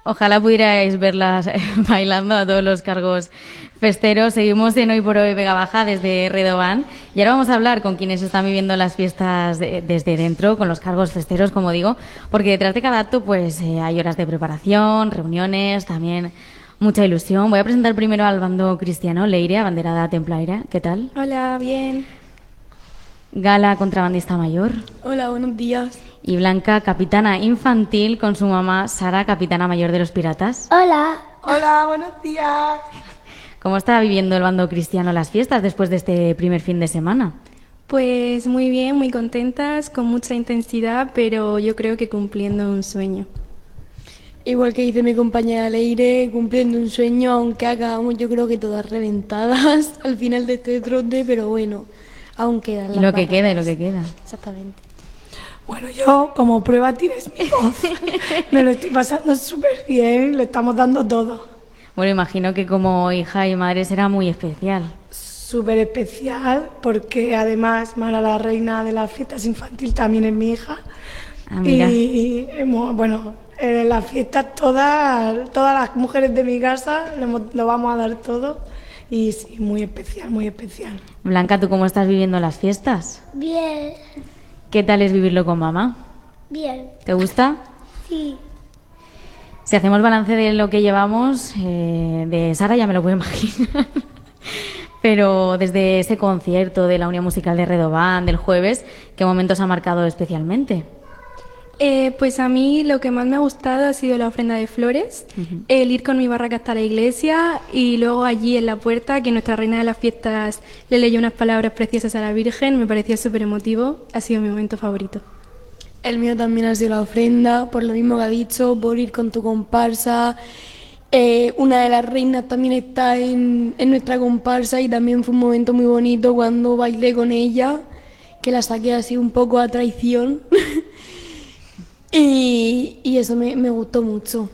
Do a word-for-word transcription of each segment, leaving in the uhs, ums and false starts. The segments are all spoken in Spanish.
Ojalá pudierais verlas bailando a todos los cargos festeros. Seguimos en Hoy por Hoy Vega Baja desde Redován y ahora vamos a hablar con quienes están viviendo las fiestas de- desde dentro, con los cargos festeros, como digo, porque detrás de cada acto pues eh, hay horas de preparación, reuniones, también mucha ilusión. Voy a presentar primero al bando cristiano, Leire, abanderada templaria. ¿Qué tal? Hola, bien. Gala, contrabandista mayor. Hola, buenos días. Y Blanca, capitana infantil, con su mamá Sara, capitana mayor de los piratas. Hola. Hola, buenos días. ¿Cómo está viviendo el bando cristiano las fiestas después de este primer fin de semana? Pues muy bien, muy contentas, con mucha intensidad, pero yo creo que cumpliendo un sueño. Igual que dice mi compañera Leire, cumpliendo un sueño, aunque acabamos yo creo que todas reventadas al final de este trote, pero bueno, aún quedan Y las lo que barras. queda, y lo que queda. Exactamente. Bueno, yo como prueba tienes mi voz. Me lo estoy pasando súper bien, le estamos dando todo. Bueno, imagino que como hija y madre será muy especial. Súper especial porque además Mara, la reina de las fiestas infantil, también es mi hija. Ah, mira. Y, y hemos, bueno, en las fiestas todas, todas las mujeres de mi casa le, hemos- lo vamos a dar todo. Y sí, muy especial, muy especial. Blanca, ¿tú cómo estás viviendo las fiestas? Bien. ¿Qué tal es vivirlo con mamá? Bien. ¿Te gusta? Sí. Si hacemos balance de lo que llevamos, eh, de Sara ya me lo puedo imaginar. Pero desde ese concierto de la Unión Musical de Redován del jueves, ¿qué momentos ha marcado especialmente? Eh, pues a mí lo que más me ha gustado ha sido la ofrenda de flores, el ir con mi barraca hasta la iglesia y luego allí en la puerta que nuestra reina de las fiestas le leyó unas palabras preciosas a la Virgen, me parecía súper emotivo, ha sido mi momento favorito. El mío también ha sido la ofrenda, por lo mismo que ha dicho, por ir con tu comparsa. Eh, una de las reinas también está en, en nuestra comparsa y también fue un momento muy bonito cuando bailé con ella, que la saqué así un poco a traición. y, y eso me, me gustó mucho.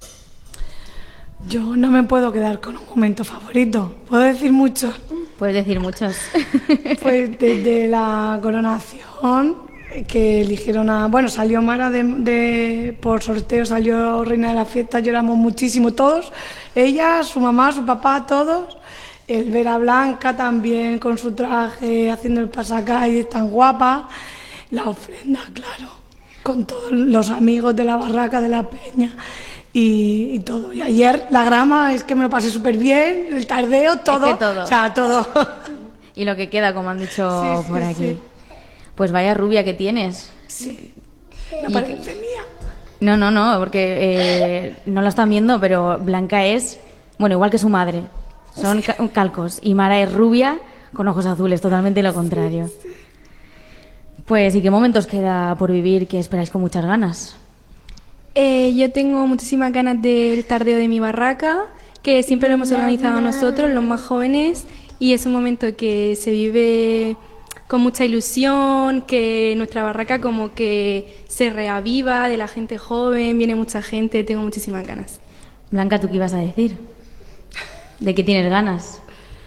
Yo no me puedo quedar con un momento favorito, puedo decir muchos. Puedes decir muchos. Pues desde la coronación, que eligieron a... Bueno, salió Mara de, de- por sorteo, salió reina de la fiesta, lloramos muchísimo todos, ella, su mamá, su papá, todos. El ver a Blanca también con su traje, haciendo el pasacalle tan guapa. La ofrenda, claro, con todos los amigos de la barraca, de la peña y, y todo. Y ayer la grama, es que me lo pasé súper bien, el tardeo, todo. que todo. O sea, todo. Y lo que queda, como han dicho Sí, sí, por aquí. sí. Pues vaya rubia que tienes. Sí, Y- me parece mía. No, no, no, porque eh, no la están viendo, pero Blanca es, bueno, igual que su madre. Son ca- calcos. Y Mara es rubia con ojos azules, totalmente lo contrario. Pues, ¿y qué momentos queda por vivir que esperáis con muchas ganas? Eh, yo tengo muchísimas ganas del tardeo de mi barraca, que siempre lo hemos organizado nosotros, los más jóvenes, y es un momento que se vive con mucha ilusión, que nuestra barraca como que se reaviva de la gente joven, viene mucha gente, tengo muchísimas ganas. Blanca, ¿tú qué ibas a decir? ¿De qué tienes ganas?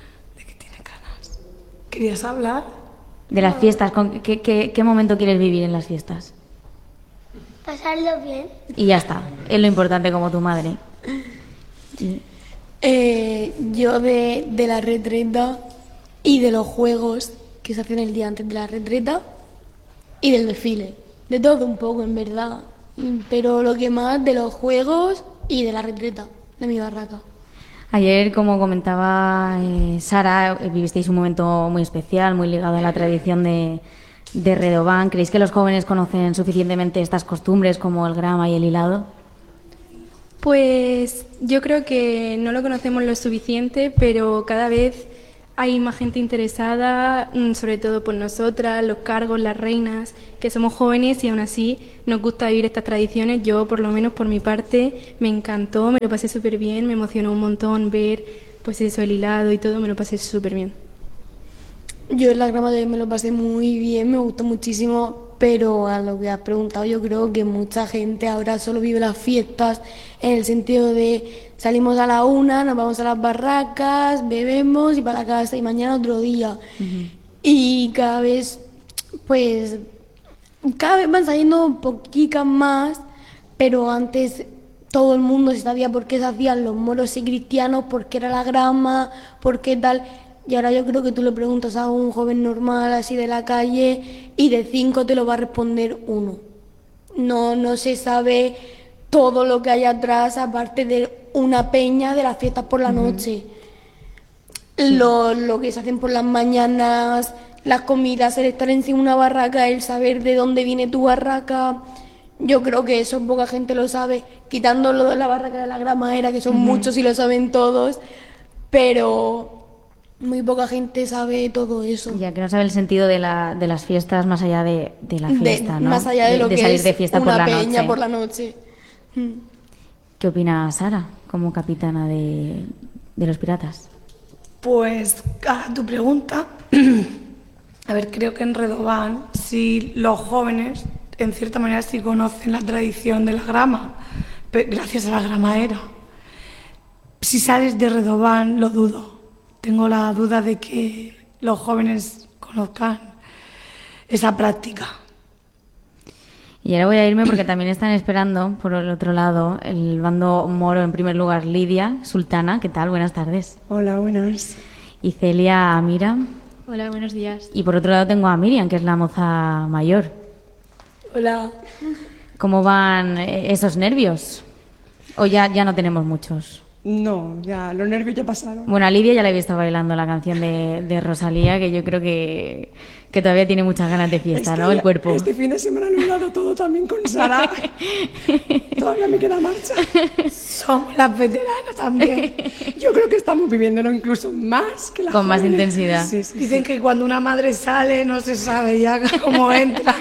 ¿Querías hablar? De las fiestas, ¿con qué, qué- qué momento quieres vivir en las fiestas? Pasarlo bien. Y ya está, es lo importante como tu madre. Eh, yo de, de la retreta y de los juegos que se hacen el día antes de la retreta y del desfile. De todo un poco, en verdad. Mm, Pero lo que más de los juegos y de la retreta, de mi barraca. Ayer, como comentaba eh, Sara, eh, vivisteis un momento muy especial, muy ligado a la tradición de, de Redován. ¿Creéis que los jóvenes conocen suficientemente estas costumbres como el grama y el hilado? Pues yo creo que no lo conocemos lo suficiente, pero cada vez hay más gente interesada, mm, sobre todo por nosotras, los cargos, las reinas, que somos jóvenes y aún así nos gusta vivir estas tradiciones. Yo, por lo menos por mi parte, me encantó, me lo pasé súper bien, me emocionó un montón ver pues eso, el hilado y todo, me lo pasé súper bien. Yo en la grama de me lo pasé muy bien, me gustó muchísimo, pero a lo que has preguntado, yo creo que mucha gente ahora solo vive las fiestas en el sentido de salimos a la una, nos vamos a las barracas, bebemos y para casa y mañana otro día. Y cada vez, pues, cada vez van saliendo poquitas más, pero antes todo el mundo se sabía por qué se hacían los moros y cristianos, por qué era la grama, por qué tal. Y ahora yo creo que tú le preguntas a un joven normal así de la calle y de cinco te lo va a responder uno. No, no se sabe todo lo que hay atrás, aparte de una peña de las fiestas por la noche. Sí. Lo, lo que se hacen por las mañanas, las comidas, el estar encima de una barraca, el saber de dónde viene tu barraca. Yo creo que eso poca gente lo sabe, quitando lo de la barraca de la gramadera, que son uh-huh. muchos y lo saben todos, pero muy poca gente sabe todo eso. Ya que no sabe el sentido de, la, de las fiestas más allá de, de la fiesta, de, ¿no? Más allá de, de lo de que salir es de fiesta una por la peña noche. por la noche. ¿Qué opina Sara como capitana de, de los piratas? Pues a tu pregunta, a ver, creo que en Redován, si los jóvenes, en cierta manera, sí conocen la tradición de la grama, gracias a la gramadera. Si sales de Redován, lo dudo. Tengo la duda de que los jóvenes conozcan esa práctica. Y ahora voy a irme porque también están esperando, por el otro lado, el bando moro, en primer lugar, Lidia, Sultana. ¿Qué tal? Buenas tardes. Hola, buenas. Y Celia, Amira. Hola, buenos días. Y por otro lado tengo a Miriam, que es la moza mayor. Hola. ¿Cómo van esos nervios? ¿O ya, ya no tenemos muchos? No, ya los nervios ya pasaron. Bueno, a Lidia ya la he visto bailando la canción de, de Rosalía, que yo creo que, que todavía tiene muchas ganas de fiesta, es que ¿no? El cuerpo. Este fin de semana lo he dado todo también con Sara. Todavía me queda marcha. Somos las veteranas también. Yo creo que estamos viviéndolo incluso más que las Con jóvenes. Más intensidad. Sí, sí, Dicen sí. que cuando una madre sale no se sabe ya cómo entra.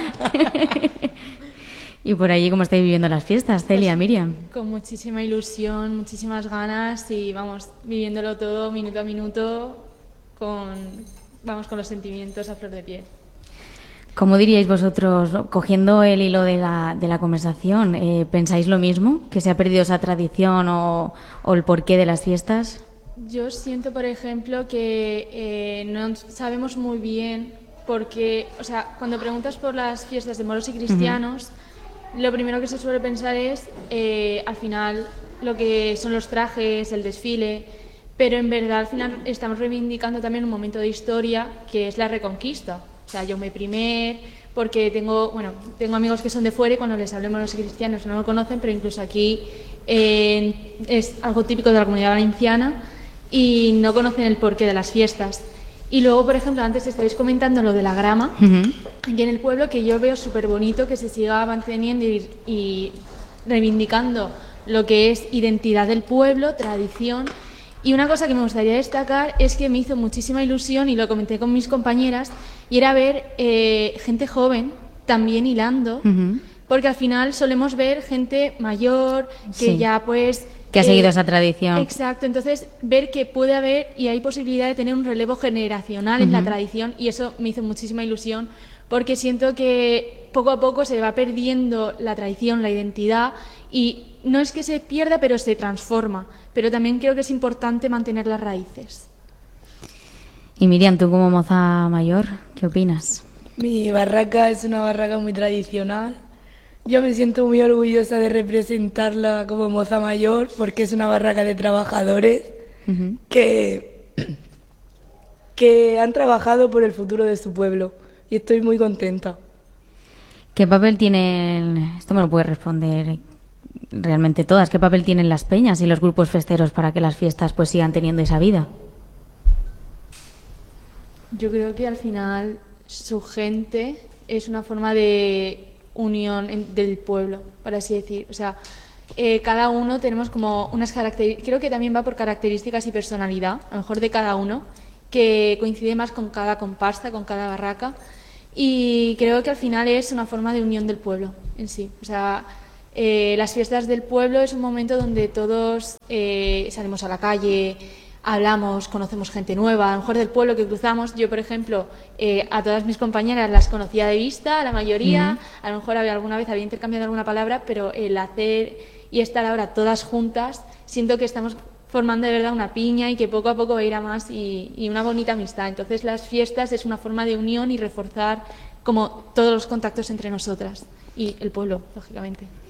¿Y por allí cómo estáis viviendo las fiestas, Celia, pues, Miriam? Con muchísima ilusión, muchísimas ganas y vamos, viviéndolo todo minuto a minuto con, vamos, con los sentimientos a flor de piel. ¿Cómo diríais vosotros, cogiendo el hilo de la, de la conversación, eh, pensáis lo mismo? ¿Que se ha perdido esa tradición o, o el porqué de las fiestas? Yo siento, por ejemplo, que eh, no sabemos muy bien porque, o sea, cuando preguntas por las fiestas de moros y cristianos, uh-huh. Lo primero que se suele pensar es, eh, al final, lo que son los trajes, el desfile, pero en verdad al final estamos reivindicando también un momento de historia que es la Reconquista. O sea, yo me primer, porque tengo, bueno, tengo amigos que son de fuera y cuando les hablemos los cristianos no lo conocen, pero incluso aquí eh, es algo típico de la Comunidad Valenciana y no conocen el porqué de las fiestas. Y luego, por ejemplo, antes estáis comentando lo de la grama, uh-huh. aquí en el pueblo, que yo veo súper bonito que se siga manteniendo y, y reivindicando lo que es identidad del pueblo, tradición. Y una cosa que me gustaría destacar es que me hizo muchísima ilusión, y lo comenté con mis compañeras, y era ver eh, gente joven también hilando, uh-huh. porque al final solemos ver gente mayor que sí. ya pues... Que ha seguido eh, esa tradición. Exacto, entonces ver que puede haber y hay posibilidad de tener un relevo generacional uh-huh. en la tradición, y eso me hizo muchísima ilusión porque siento que poco a poco se va perdiendo la tradición, la identidad, y no es que se pierda, pero se transforma. Pero también creo que es importante mantener las raíces. Y Miriam, tú como moza mayor, ¿qué opinas? Mi barraca es una barraca muy tradicional. Yo me siento muy orgullosa de representarla como moza mayor porque es una barraca de trabajadores uh-huh. que, que han trabajado por el futuro de su pueblo y estoy muy contenta. ¿Qué papel tienen, esto me lo puede responder realmente todas, qué papel tienen las peñas y los grupos festeros para que las fiestas pues sigan teniendo esa vida? Yo creo que al final su gente es una forma de unión en, del pueblo, por así decir. O sea, eh, cada uno tenemos como unas características, creo que también va por características y personalidad, a lo mejor de cada uno, que coincide más con cada comparsa, con cada barraca, y creo que al final es una forma de unión del pueblo en sí. O sea, eh, las fiestas del pueblo es un momento donde todos eh, salimos a la calle, hablamos, conocemos gente nueva, a lo mejor del pueblo que cruzamos. Yo, por ejemplo, eh, a todas mis compañeras las conocía de vista, la mayoría, uh-huh. a lo mejor había, alguna vez había intercambiado alguna palabra, pero el hacer y estar ahora todas juntas, siento que estamos formando de verdad una piña y que poco a poco va a ir a más y, y una bonita amistad. Entonces las fiestas es una forma de unión y reforzar como todos los contactos entre nosotras y el pueblo, lógicamente.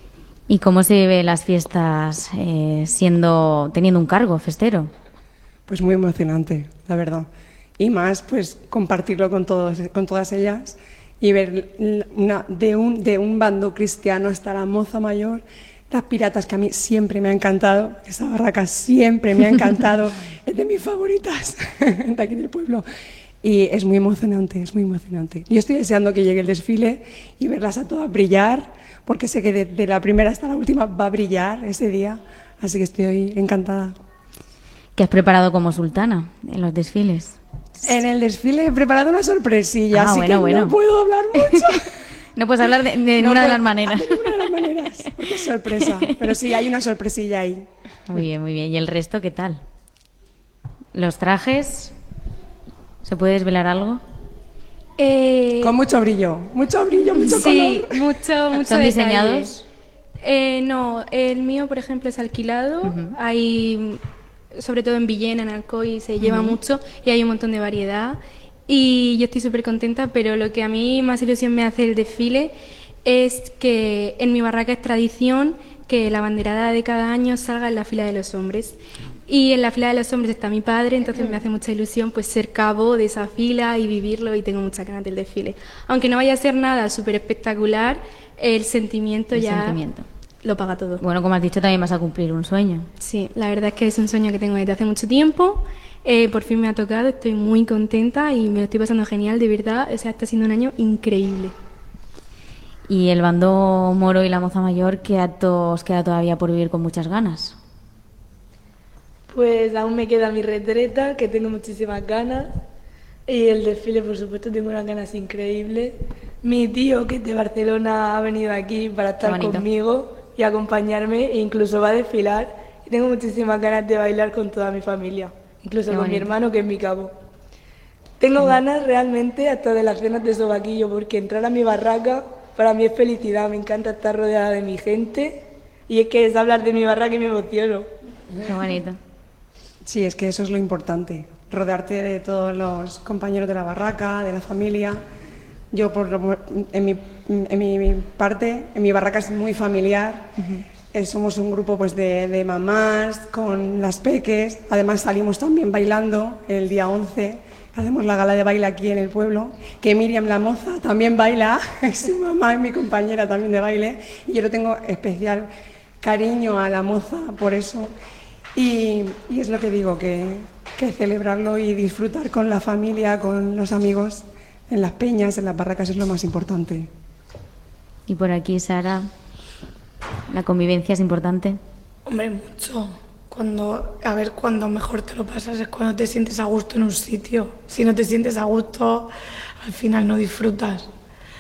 ¿Y cómo se vive las fiestas eh, siendo teniendo un cargo festero? Pues muy emocionante, la verdad. Y más, pues, compartirlo con, todos, con todas ellas y ver una, de, un, de un bando cristiano hasta la moza mayor, las piratas, que a mí siempre me ha encantado, esa barraca siempre me ha encantado, es de mis favoritas de aquí del pueblo. Y es muy emocionante, es muy emocionante. Yo estoy deseando que llegue el desfile y verlas a todas brillar, porque sé que desde la primera hasta la última va a brillar ese día, así que estoy encantada. ¿Qué has preparado como sultana en los desfiles? En el desfile he preparado una sorpresilla, Ah, así bueno, que bueno. no puedo hablar mucho. No puedes hablar de, de No ninguna puedo- de las maneras. De ninguna de las maneras, porque es sorpresa. Pero sí, hay una sorpresilla ahí. Muy bien, muy bien. ¿Y el resto qué tal? ¿Los trajes? ¿Se puede desvelar algo? Eh, Con mucho brillo, mucho brillo, mucho sí, color. mucho, mucho ¿Son detalle. diseñados? Eh, no, el mío, por ejemplo, es alquilado. Hay, sobre todo en Villena, en Alcoy, se lleva mucho y hay un montón de variedad. Y yo estoy súper contenta, pero lo que a mí más ilusión me hace el desfile es que en mi barraca es tradición que la banderada de cada año salga en la fila de los hombres. Y en la fila de los hombres está mi padre, entonces me hace mucha ilusión pues ser cabo de esa fila y vivirlo, y tengo muchas ganas del desfile. Aunque no vaya a ser nada súper espectacular, el sentimiento El ya sentimiento. lo paga todo. Bueno, como has dicho, también vas a cumplir un sueño. Sí, la verdad es que es un sueño que tengo desde hace mucho tiempo. Eh, por fin me ha tocado, estoy muy contenta y me lo estoy pasando genial, de verdad. O sea, está siendo un año increíble. ¿Y el bando moro y la moza mayor, qué actos queda todavía por vivir con muchas ganas? Pues aún me queda mi retreta, que tengo muchísimas ganas. Y el desfile, por supuesto, tengo unas ganas increíbles. Mi tío, que es de Barcelona, ha venido aquí para estar bonito. conmigo y acompañarme, e incluso va a desfilar. Y tengo muchísimas ganas de bailar con toda mi familia, incluso Qué con mi bonito. hermano, que es mi cabo. Tengo ganas realmente hasta de las cenas de sobaquillo, porque entrar a mi barraca para mí es felicidad. Me encanta estar rodeada de mi gente. Y es que es hablar de mi barraca y me emociono. Qué bonito. Sí, es que eso es lo importante, rodearte de todos los compañeros de la barraca, de la familia. Yo, por lo- en, mi, en mi parte, en mi barraca es muy familiar. Eh, somos un grupo pues, de, de mamás con las peques. Además salimos también bailando el día once. Hacemos la gala de baile aquí en el pueblo, que Miriam la moza también baila, su mamá es mi compañera también de baile, y yo le tengo especial cariño a la moza por eso. Y, y es lo que digo, que, que celebrarlo y disfrutar con la familia, con los amigos, en las peñas, en las barracas, es lo más importante. Y por aquí, Sara, ¿la convivencia es importante? Hombre, mucho. Cuando, a ver, cuando mejor te lo pasas es cuando te sientes a gusto en un sitio. Si no te sientes a gusto, al final no disfrutas.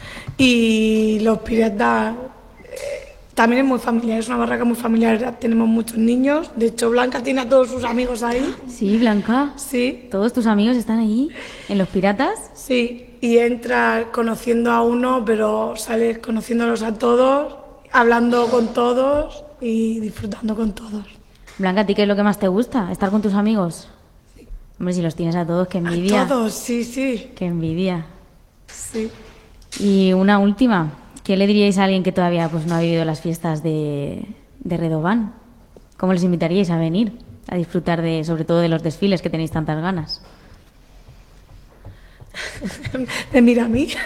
Y los piratas eh, también es muy familiar, es una barraca muy familiar, tenemos muchos niños. De hecho, Blanca tiene a todos sus amigos ahí. Sí, Blanca. Sí, ¿Todos tus amigos están ahí? ¿En los piratas? sí. Y entras conociendo a uno, pero sales conociéndolos a todos, hablando con todos y disfrutando con todos. Blanca, ¿a ti qué es lo que más te gusta? ¿Estar con tus amigos? Hombre, si los tienes a todos, qué envidia. A todos, sí, sí. Qué envidia. Sí. Y una última. ¿Qué le diríais a alguien que todavía pues, no ha vivido las fiestas de, de Redován? ¿Cómo les invitaríais a venir? A disfrutar de, sobre todo de los desfiles que tenéis tantas ganas. Me mira a mí.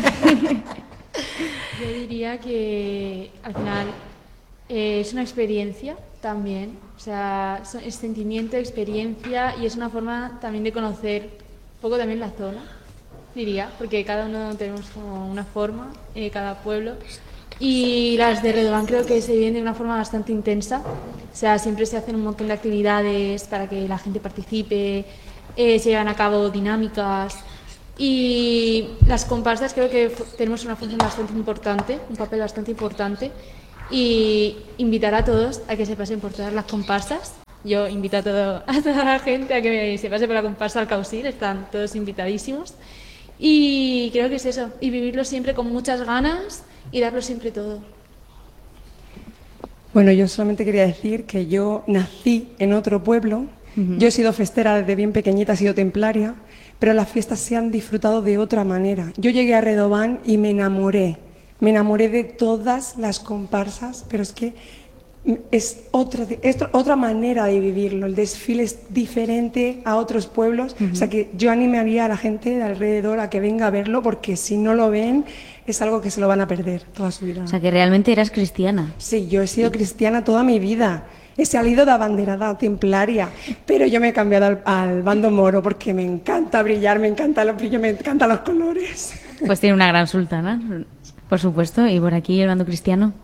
Yo diría que al final eh, es una experiencia también, o sea, so- es sentimiento, experiencia, y es una forma también de conocer un poco también la zona, diría, porque cada uno tenemos como una forma, eh, cada pueblo, y las de Redován creo que se viven de una forma bastante intensa, o sea, siempre se hacen un montón de actividades para que la gente participe, eh, se llevan a cabo dinámicas. Y las comparsas creo que fu- tenemos una función bastante importante, un papel bastante importante, y invitar a todos a que se pasen por todas las comparsas. Yo invito a, todo, a toda la gente a que se pase por la comparsa al Causil, están todos invitadísimos. Y creo que es eso, y vivirlo siempre con muchas ganas y darlo siempre todo. Bueno, yo solamente quería decir que yo nací en otro pueblo. Yo he sido festera desde bien pequeñita, he sido templaria, pero las fiestas se han disfrutado de otra manera. Yo llegué a Redován y me enamoré. Me enamoré de todas las comparsas, pero es que es otra, es otra manera de vivirlo. El desfile es diferente a otros pueblos. Uh-huh. O sea que yo animaría a la gente de alrededor a que venga a verlo, porque si no lo ven es algo que se lo van a perder toda su vida. O sea que realmente eras cristiana. Sí, yo he sido cristiana toda mi vida. He salido de abanderada templaria, pero yo me he cambiado al, al bando moro porque me encanta brillar, me encanta los brillos, me encantan los colores. Pues tiene una gran sultana, por supuesto. Y por aquí el bando cristiano.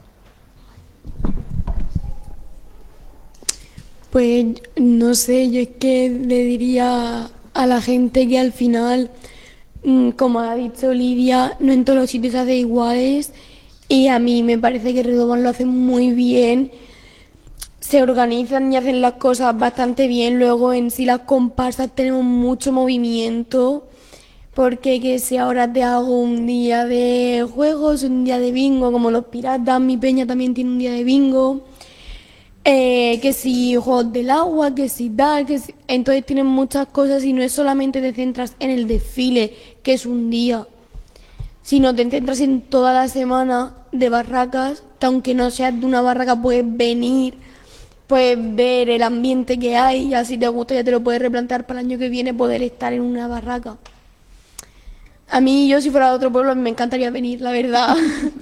Pues no sé, yo es que le diría a la gente que al final, como ha dicho Lidia, no en todos los sitios se hace iguales, y a mí me parece que Redován lo hace muy bien, se organizan y hacen las cosas bastante bien. Luego en sí las comparsas tenemos mucho movimiento, porque que si ahora te hago un día de juegos, un día de bingo, como los piratas, mi peña también tiene un día de bingo. Eh, que si juegos del agua, que si tal, que si... Entonces tienen muchas cosas y no es solamente te centras en el desfile, que es un día, sino te centras en toda la semana de barracas, que aunque no seas de una barraca puedes venir, puedes ver el ambiente que hay, y así te gusta ya te lo puedes replantear para el año que viene poder estar en una barraca. A mí, yo si fuera de otro pueblo me encantaría venir, la verdad.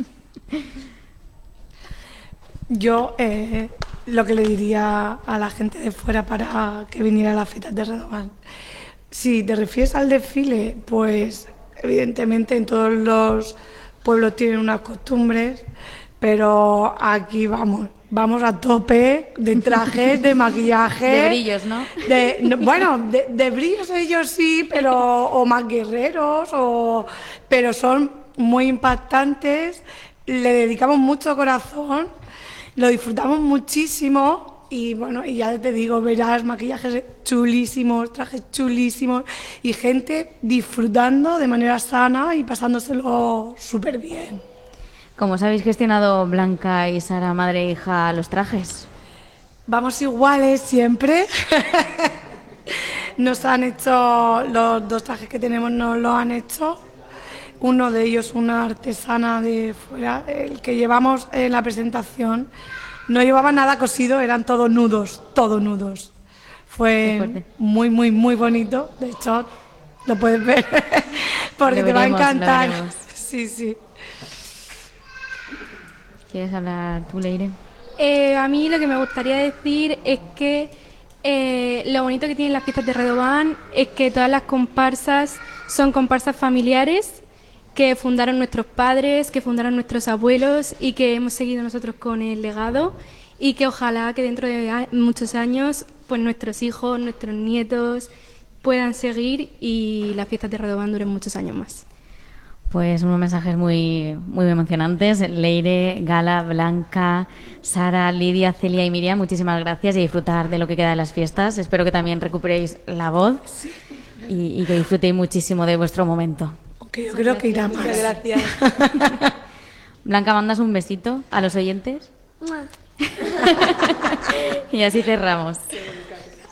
Yo eh, lo que le diría a la gente de fuera para que viniera a las fiestas de Redován, si te refieres al desfile, pues evidentemente en todos los pueblos tienen unas costumbres, pero aquí vamos, vamos a tope de trajes, de maquillaje. De brillos, ¿no? De, no bueno, de, de brillos ellos sí, pero o más guerreros, o, pero son muy impactantes, le dedicamos mucho corazón. Lo disfrutamos muchísimo y bueno, y ya te digo, verás maquillajes chulísimos, trajes chulísimos y gente disfrutando de manera sana y pasándoselo súper bien. ¿Cómo os habéis gestionado Blanca y Sara, madre e hija, los trajes? Vamos iguales siempre. Nos han hecho, los dos trajes que tenemos nos lo han hecho. Uno de ellos, una artesana de fuera, el que llevamos en la presentación, no llevaba nada cosido, eran todos nudos, todos nudos. Fue muy, muy, muy bonito. De hecho, lo puedes ver porque lo te veremos, va a encantar. lo Sí, sí. ¿Quieres hablar tú, Leire? Eh, a mí lo que me gustaría decir es que eh, lo bonito que tienen las fiestas de Redován es que todas las comparsas son comparsas familiares que fundaron nuestros padres, que fundaron nuestros abuelos y que hemos seguido nosotros con el legado, y que ojalá que dentro de a- muchos años pues nuestros hijos, nuestros nietos puedan seguir y las fiestas de Redován duren muchos años más. Pues unos mensajes muy, muy emocionantes. Leire, Gala, Blanca, Sara, Lidia, Celia y Miriam, muchísimas gracias y a disfrutar de lo que queda de las fiestas. Espero que también recuperéis la voz y, y que disfrutéis muchísimo de vuestro momento. Que yo creo que irá más. Muchas gracias. Blanca, ¿mandas un besito a los oyentes? Y así cerramos.